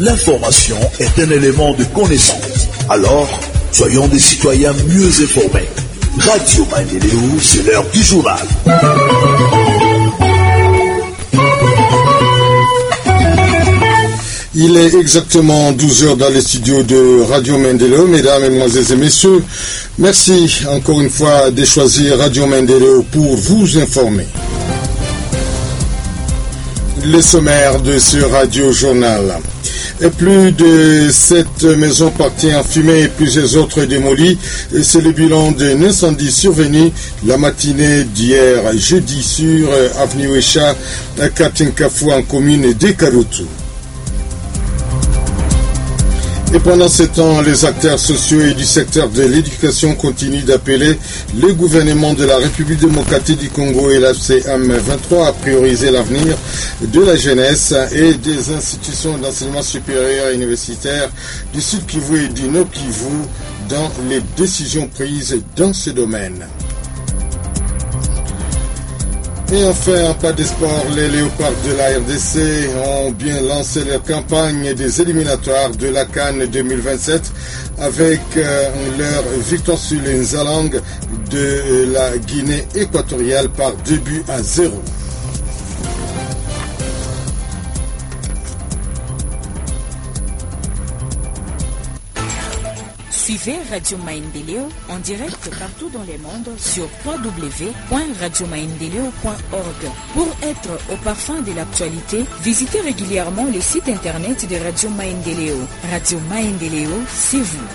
L'information est un élément de connaissance. Alors, soyons des citoyens mieux informés. Radio Maendeleo, c'est l'heure du journal. Il est exactement 12h dans les studios de Radio Maendeleo. Mesdames, Mesdemoiselles et Messieurs, merci encore une fois de choisir Radio Maendeleo pour vous informer. Le sommaire de ce radio-journal. Et plus de 7 maisons parties en fumée et plusieurs autres démolies. C'est le bilan d'un incendie survenu la matinée d'hier, jeudi, sur avenue Wecha, à Katinkafou, en commune de Karutu. Et pendant ce temps, les acteurs sociaux et du secteur de l'éducation continuent d'appeler le gouvernement de la République démocratique du Congo et la CM23 à prioriser l'avenir de la jeunesse et des institutions d'enseignement supérieur et universitaire du Sud Kivu et du Nord Kivu dans les décisions prises dans ce domaine. Et enfin, en pas de sport, les Léopards de la RDC ont bien lancé leur campagne des éliminatoires de la CAN 2027 avec leur victoire sur les Nzalang de la Guinée équatoriale par 2-0. Suivez Radio Maendeleo en direct partout dans le monde sur www.radiomaendeleo.org. Pour être au parfum de l'actualité, visitez régulièrement le site internet de Radio Maendeleo. Radio Maendeleo, c'est vous.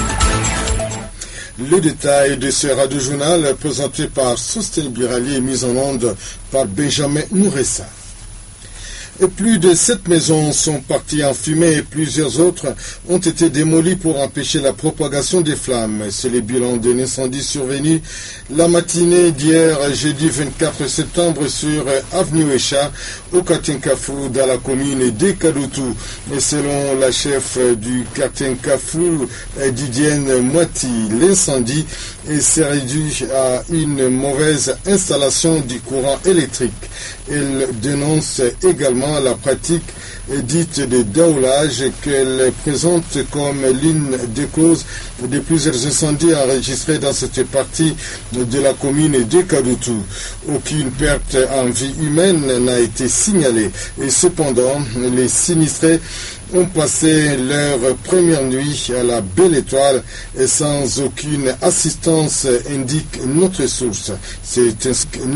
Le détail de ce radio-journal présenté par Sosten Birali et mis en onde par Benjamin Mouressa. Et plus de 7 maisons sont parties en fumée et plusieurs autres ont été démolies pour empêcher la propagation des flammes. C'est le bilan d'un incendie survenu la matinée d'hier, jeudi 24 septembre, sur avenue Wecha, au Katinkafou, dans la commune de Karutu. Et selon la chef du Katinkafou, Didienne Moiti, l'incendie s'est réduit à une mauvaise installation du courant électrique. Elle dénonce également la pratique dite de daoulage qu'elle présente comme l'une des causes de plusieurs incendies enregistrés dans cette partie de la commune de Karutu. Aucune perte en vie humaine n'a été signalée et cependant les sinistrés ont passé leur première nuit à la Belle Étoile et sans aucune assistance, indique notre source. Cet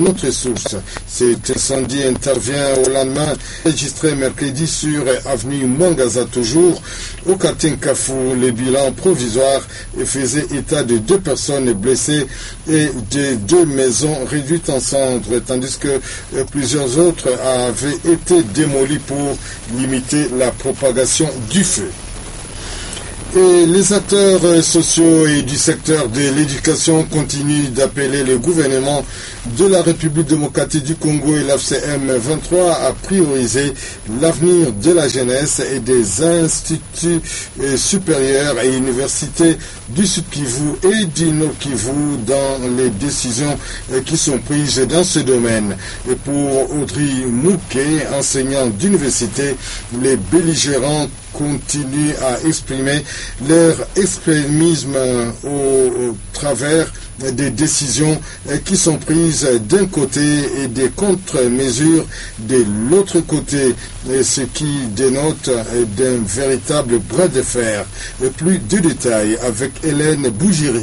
incendie intervient au lendemain, enregistré mercredi sur avenue Mwangaza, toujours au Katinkafou. Le bilan provisoire faisait état de 2 personnes blessées et de 2 maisons réduites en cendres, tandis que plusieurs autres avaient été démolies pour limiter la propagation du feu. Et les acteurs sociaux et du secteur de l'éducation continuent d'appeler le gouvernement de la République démocratique du Congo et l'AFCM23 à prioriser l'avenir de la jeunesse et des instituts supérieurs et universités du Sud Kivu et du Nord Kivu dans les décisions qui sont prises dans ce domaine. Et pour Audrey Mouquet, enseignant d'université, les belligérants continuent à exprimer leur extrémisme au travers des décisions qui sont prises d'un côté et des contre-mesures de l'autre côté, ce qui dénote d'un véritable bras de fer. Plus de détails avec Hélène Bougiri.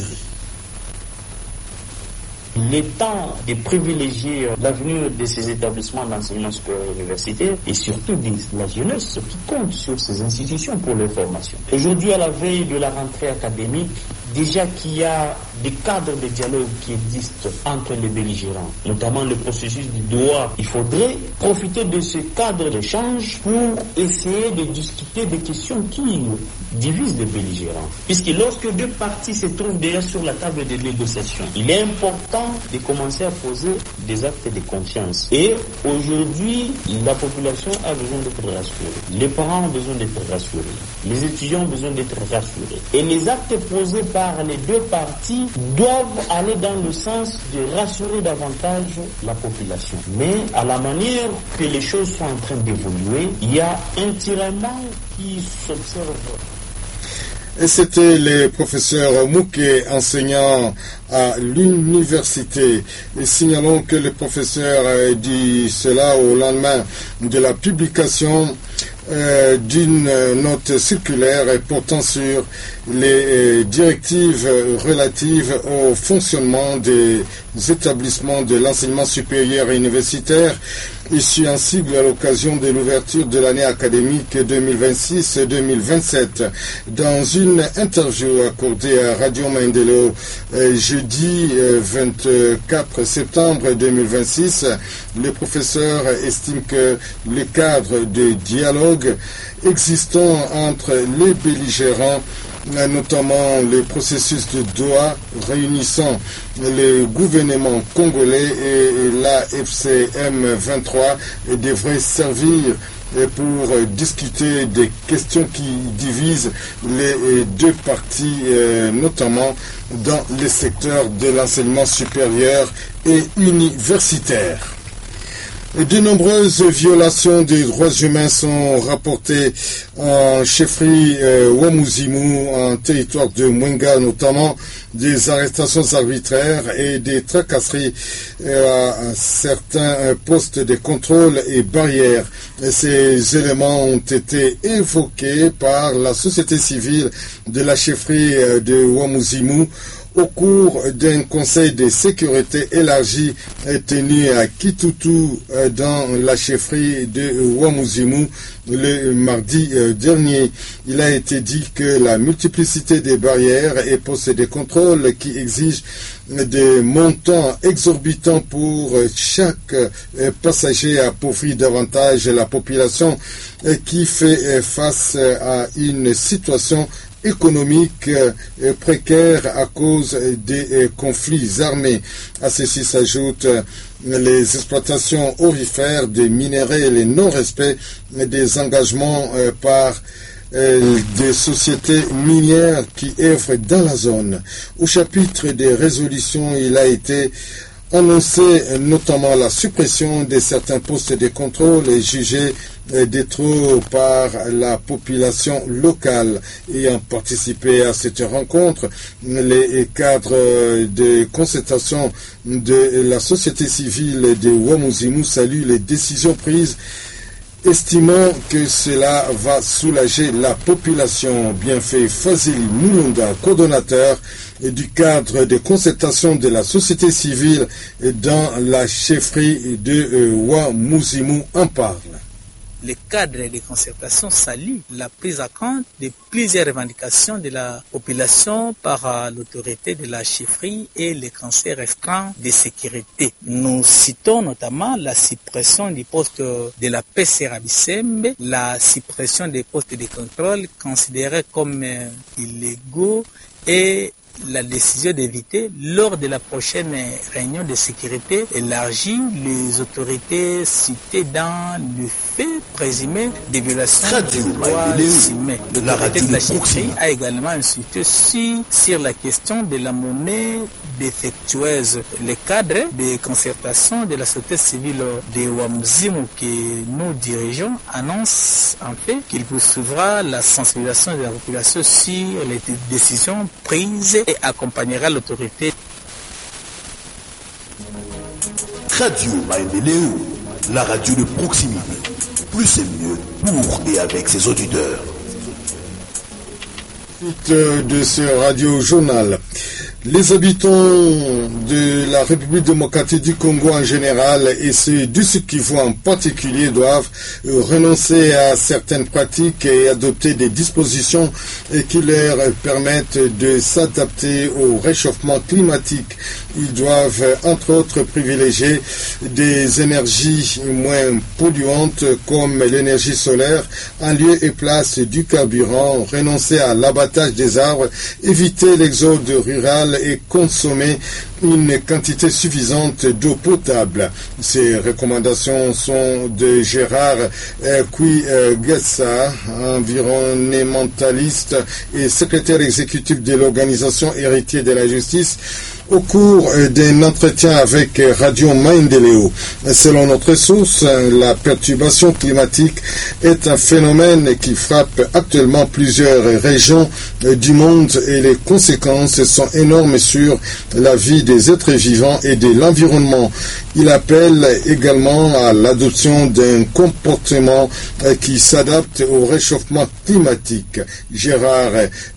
L'état de privilégier l'avenir de ces établissements d'enseignement supérieur universitaire et surtout de la jeunesse qui compte sur ces institutions pour leur formation. Aujourd'hui, à la veille de la rentrée académique, déjà qu'il y a des cadres de dialogue qui existent entre les belligérants, notamment le processus du Doha. Il faudrait profiter de ce cadre d'échange pour essayer de discuter des questions qui divisent les belligérants. Puisque lorsque 2 parties se trouvent déjà sur la table de négociation, il est important de commencer à poser des actes de confiance. Et aujourd'hui, la population a besoin d'être rassurée. Les parents ont besoin d'être rassurés. Les étudiants ont besoin d'être rassurés. Et les actes posés par par les deux parties doivent aller dans le sens de rassurer davantage la population. Mais à la manière que les choses sont en train d'évoluer, il y a un tiraillement qui s'observe. Et c'était le professeur Mouké, enseignant à l'université. Et signalons que le professeur dit cela au lendemain de la publication d'une note circulaire portant sur les directives relatives au fonctionnement des établissements de l'enseignement supérieur et universitaire, issu en sigle à l'occasion de l'ouverture de l'année académique 2026-2027. Dans une interview accordée à Radio Maendeleo jeudi 24 septembre 2026, le professeur estime que le cadre de dialogue existant entre les belligérants, notamment le processus de Doha réunissant le gouvernement congolais et la FCM 23, devrait servir pour discuter des questions qui divisent les deux parties, notamment dans les secteurs de l'enseignement supérieur et universitaire. De nombreuses violations des droits humains sont rapportées en chefferie Ouamuzimu, en territoire de Mwenga, notamment des arrestations arbitraires et des tracasseries à certains postes de contrôle et barrières. Ces éléments ont été évoqués par la société civile de la chefferie de Ouamuzimu au cours d'un conseil de sécurité élargi tenu à Kitutu dans la chefferie de Ouamuzimu le mardi dernier. Il a été dit que la multiplicité des barrières et postes de contrôle qui exigent des montants exorbitants pour chaque passager appauvrit davantage la population qui fait face à une situation économique précaire à cause des conflits armés. À ceci s'ajoutent les exploitations aurifères des minéraux et le non-respect des engagements par des sociétés minières qui œuvrent dans la zone. Au chapitre des résolutions, il a été annoncé notamment la suppression de certains postes de contrôle jugés de trop par la population locale. Ayant participé à cette rencontre, les cadres de concertation de la société civile de Ouamuzimu saluent les décisions prises, estimant que cela va soulager la population. Bienfait Fazili Moulunga, coordonnateur du cadre de concertation de la société civile dans la chefferie de Ouamuzimu, en parle. Le cadre de concertation salue la prise en compte de plusieurs revendications de la population par l'autorité de la chefferie et les conseils restreints de sécurité. Nous citons notamment la suppression du poste de la PCRA Bisembe, la suppression des postes de contrôle considérés comme illégaux et la décision d'éviter, lors de la prochaine réunion de sécurité élargie, les autorités citées dans le fait présumé des violations des droits humains. L'autorité de la chefferie a également insisté sur la question de la monnaie défectueuse. Le cadre de concertation de la société civile de Ouamuzimu que nous dirigeons annonce en fait qu'il poursuivra la sensibilisation de la population sur les décisions prises et accompagnera l'autorité. Radio Maendeleo, la radio de proximité. Plus et mieux pour et avec ses auditeurs. De ce radio-journal. Les habitants de la République démocratique du Congo en général et ceux du Sud-Kivu en particulier doivent renoncer à certaines pratiques et adopter des dispositions qui leur permettent de s'adapter au réchauffement climatique. Ils doivent entre autres privilégier des énergies moins polluantes comme l'énergie solaire en lieu et place du carburant, renoncer à l'abattage des arbres, éviter l'exode rural et consommer une quantité suffisante d'eau potable. Ces recommandations sont de Gérard Kouigassa, environnementaliste et secrétaire exécutif de l'organisation Héritier de la Justice, au cours d'un entretien avec Radio Maendeleo. Selon notre source, la perturbation climatique est un phénomène qui frappe actuellement plusieurs régions du monde et les conséquences sont énormes sur la vie des êtres vivants et de l'environnement. Il appelle également à l'adoption d'un comportement qui s'adapte au réchauffement climatique. Gérard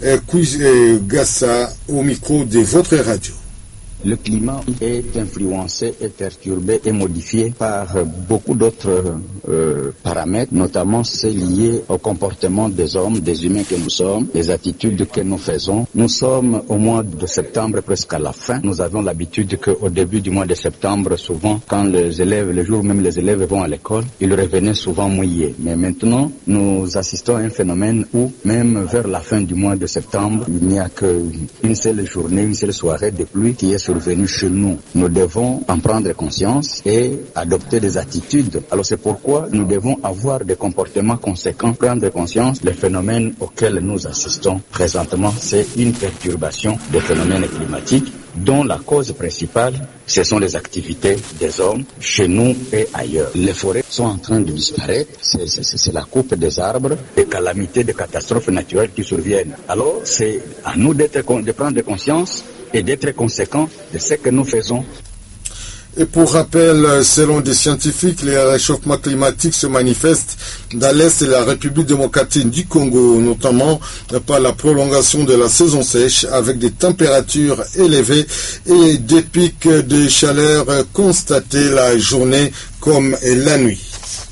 Kouigassa au micro de votre radio. Le climat est influencé et perturbé et modifié par beaucoup d'autres paramètres, notamment ceux liés au comportement des hommes, des humains que nous sommes, les attitudes que nous faisons. Nous sommes au mois de septembre, presque à la fin. Nous avons l'habitude qu'au début du mois de septembre, souvent, quand les élèves, le jour même les élèves vont à l'école, ils revenaient souvent mouillés. Mais maintenant, nous assistons à un phénomène où, même vers la fin du mois de septembre, il n'y a qu'une seule journée, une seule soirée de pluie qui est survenue chez nous. Nous devons en prendre conscience et adopter des attitudes. Alors c'est pourquoi nous devons avoir des comportements conséquents, prendre conscience des phénomènes auxquels nous assistons présentement. C'est une perturbation des phénomènes climatiques dont la cause principale, ce sont les activités des hommes chez nous et ailleurs. Les forêts sont en train de disparaître, c'est la coupe des arbres, des calamités, des catastrophes naturelles qui surviennent. Alors c'est à nous de prendre conscience et d'être conséquents de ce que nous faisons. Et pour rappel, selon des scientifiques, les réchauffements climatiques se manifestent dans l'Est de la République démocratique du Congo, notamment par la prolongation de la saison sèche avec des températures élevées et des pics de chaleur constatés la journée comme la nuit.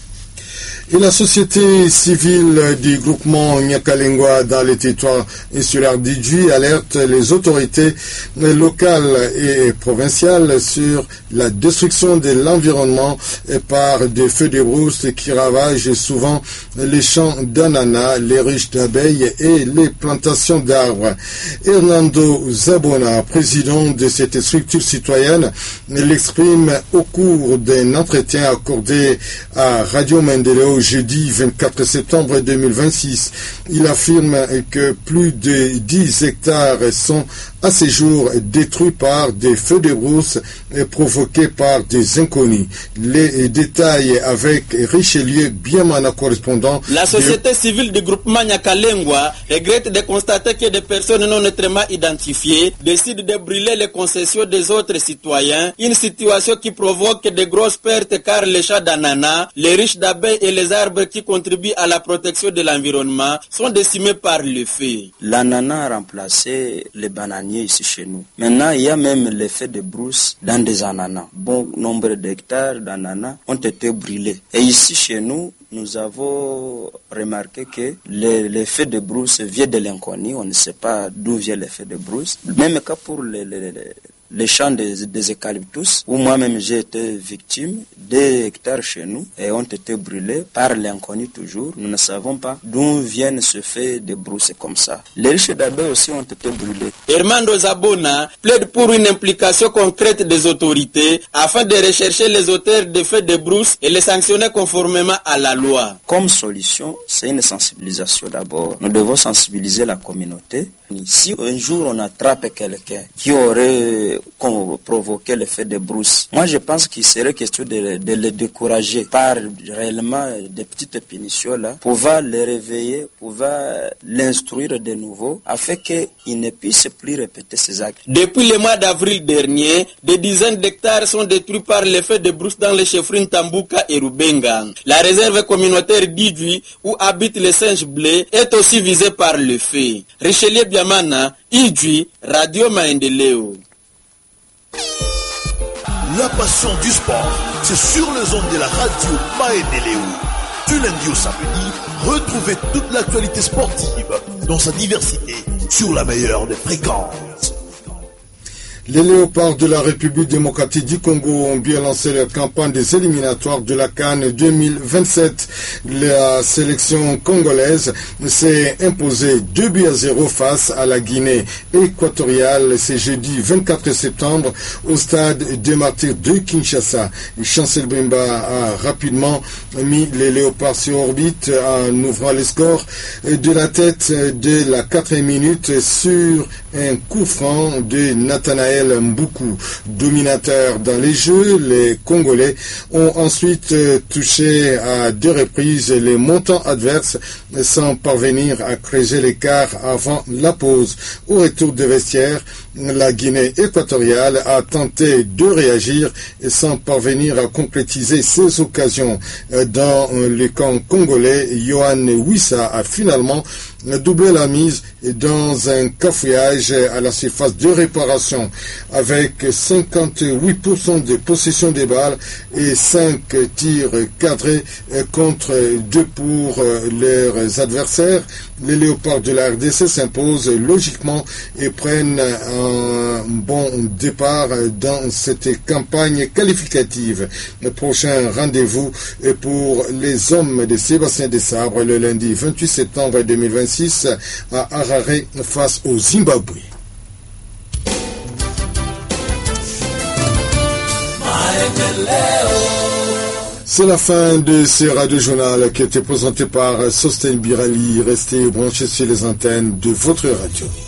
Et la société civile du groupement Nyakalengwa dans les territoires insulaires d'Idjwi alerte les autorités locales et provinciales sur la destruction de l'environnement par des feux de brousse qui ravagent souvent les champs d'ananas, les ruches d'abeilles et les plantations d'arbres. Hernando Zabona, président de cette structure citoyenne, l'exprime au cours d'un entretien accordé à Radio Maendeleo jeudi 24 septembre 2026. Il affirme que plus de 10 hectares sont à ce jour détruits par des feux de brousse provoqués par des inconnus. Les détails avec Richelieu Biamana, correspondant. La société civile du groupement Nyakalengwa regrette de constater que des personnes non nettement identifiées décident de brûler les concessions des autres citoyens, une situation qui provoque de grosses pertes car les champs d'ananas, les riches d'abeilles et les arbres qui contribuent à la protection de l'environnement sont décimés par le feu. L'ananas a remplacé les bananiers ici chez nous. Maintenant, il y a même l'effet de brousse dans des ananas. Bon nombre d'hectares d'ananas ont été brûlés. Et ici chez nous, nous avons remarqué que l'effet de brousse vient de l'inconnu. On ne sait pas d'où vient l'effet de brousse. Même cas pour les champs des eucalyptus, où moi-même j'ai été victime, des hectares chez nous et ont été brûlés par l'inconnu toujours. Nous ne savons pas d'où viennent ce fait de brousse comme ça. Les riches d'abeilles aussi ont été brûlés. Hernando Zabona plaide pour une implication concrète des autorités afin de rechercher les auteurs des faits de brousse et les sanctionner conformément à la loi. Comme solution, c'est une sensibilisation d'abord. Nous devons sensibiliser la communauté. Si un jour on attrape quelqu'un qui aurait provoqué l'effet de brousse, moi je pense qu'il serait question de le décourager par réellement des petites punitions là, pouvoir le réveiller, pouvoir l'instruire de nouveau afin qu'il ne puisse plus répéter ses actes. Depuis le mois d'avril dernier, des dizaines d'hectares sont détruits par l'effet de brousse dans les chefferies Tambuka et Rubenga. La réserve communautaire d'Idjwi où habitent les singes bleus est aussi visée par le feu. Richelieu Biamana, Idjwi, Radio Maendeleo. La passion du sport, c'est sur les ondes de la Radio Maendeleo. Du lundi au samedi, retrouvez toute l'actualité sportive dans sa diversité sur la meilleure des fréquences. Les Léopards de la République démocratique du Congo ont bien lancé leur campagne des éliminatoires de la CAN 2027. La sélection congolaise s'est imposée 2-0 face à la Guinée équatoriale. C'est jeudi 24 septembre au stade des Martyrs de Kinshasa. Chancel Bemba a rapidement mis les Léopards sur orbite en ouvrant les scores de la tête de la 4e minute sur un coup franc de Nathanaël Mboukou. Dominateur dans les jeux, les Congolais ont ensuite touché à 2 reprises les montants adverses sans parvenir à creuser l'écart avant la pause. Au retour de vestiaire, la Guinée équatoriale a tenté de réagir sans parvenir à concrétiser ses occasions. Dans le camp congolais, Yohan Wissa a finalement doublé la mise dans un cafouillage à la surface de réparation. Avec 58% de possession des balles et 5 tirs cadrés contre 2 pour leurs adversaires, les Léopards de la RDC s'imposent logiquement et prennent un bon départ dans cette campagne qualificative. Le prochain rendez-vous est pour les hommes de Sébastien Desabre le lundi 28 septembre 2026 à Harare face au Zimbabwe. C'est la fin de ce radio-journal qui a été présenté par Sosten Birali. Restez branchés sur les antennes de votre radio.